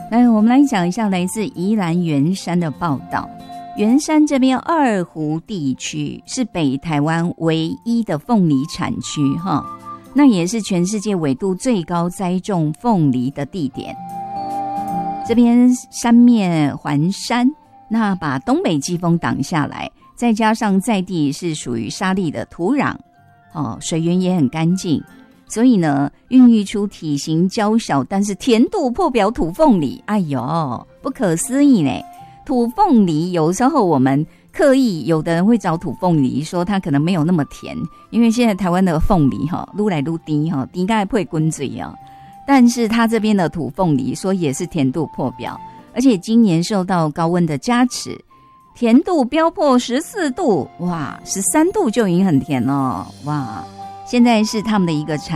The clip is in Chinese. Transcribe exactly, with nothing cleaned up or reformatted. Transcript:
来，我们来讲一下来自宜兰员山的报道。员山这边二湖地区是北台湾唯一的凤梨产区哈，那也是全世界纬度最高栽种凤梨的地点。这边山面环山，那把东北季风挡下来，再加上在地是属于沙砾的土壤，哦，水源也很干净，所以呢，孕育出体型娇小但是甜度破表土凤梨。哎呦，不可思议呢！土凤梨有时候我们刻意，有的人会找土凤梨说它可能没有那么甜，因为现在台湾的凤梨哈，愈来愈低哈，低钙配滚嘴啊。但是它这边的土凤梨说也是甜度破表，而且今年受到高温的加持，甜度飙破十四度，哇，十三度就已经很甜了，哇！现在是他们的一个产